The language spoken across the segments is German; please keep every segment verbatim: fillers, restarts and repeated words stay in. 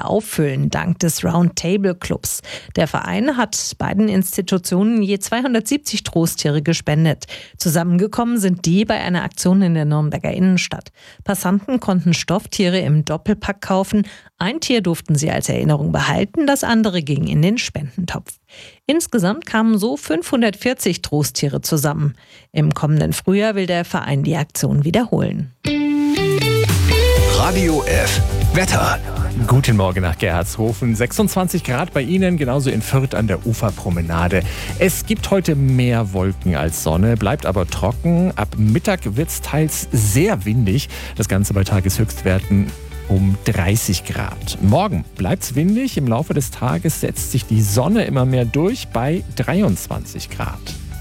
wieder auffüllen, dank des Roundtable Clubs. Der Verein hat beiden Institutionen je zweihundertsiebzig Trosttiere gespendet. Zusammengekommen sind die bei einer Aktion in der Nürnberger Innenstadt. Passanten konnten Stofftiere im Doppelpack kaufen. Ein Tier durften sie als Erinnerung behalten, das andere ging in den Spendentopf. Insgesamt kamen so fünfhundertvierzig Trosttiere zusammen. Im kommenden Frühjahr will der Verein die Aktion wiederholen. Radio F. Wetter. Guten Morgen nach Gerhardshofen. sechsundzwanzig Grad bei Ihnen, genauso in Fürth an der Uferpromenade. Es gibt heute mehr Wolken als Sonne, bleibt aber trocken. Ab Mittag wird es teils sehr windig. Das Ganze bei Tageshöchstwerten um dreißig Grad. Morgen bleibt es windig. Im Laufe des Tages setzt sich die Sonne immer mehr durch bei dreiundzwanzig Grad.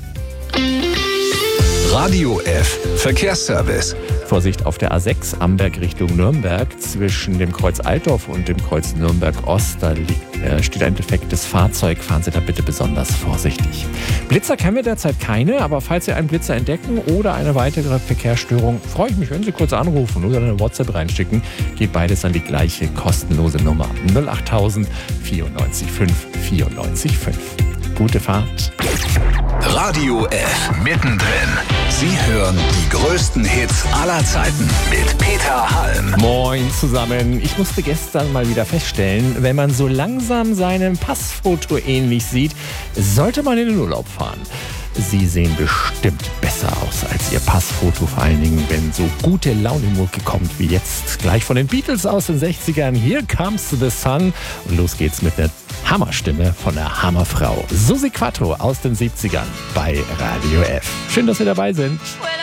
Radio F. Verkehrsservice. Vorsicht auf der A sechs Amberg Richtung Nürnberg. Zwischen dem Kreuz Altdorf und dem Kreuz Nürnberg-Ost, da liegt, äh, steht ein defektes Fahrzeug. Fahren Sie da bitte besonders vorsichtig. Blitzer kennen wir derzeit keine, aber falls Sie einen Blitzer entdecken oder eine weitere Verkehrsstörung, freue ich mich, wenn Sie kurz anrufen oder eine WhatsApp reinschicken. Geht beides an die gleiche kostenlose Nummer null acht null null vierundneunzig fünf vierundneunzig fünf. Gute Fahrt. Radio F. Mittendrin. Sie hören die größten Hits aller Zeiten mit Peter Halm. Moin zusammen. Ich musste gestern mal wieder feststellen, wenn man so langsam seinem Passfoto ähnlich sieht, sollte man in den Urlaub fahren. Sie sehen bestimmt besser aus als Ihr Passfoto, vor allen Dingen, wenn so gute Laune im Mucke kommt wie jetzt. Gleich von den Beatles aus den sechzigern. Here comes the sun. Und los geht's mit einer Hammerstimme von der Hammerfrau. Susi Quattro aus den siebzigern bei Radio F. Schön, dass Sie dabei sind.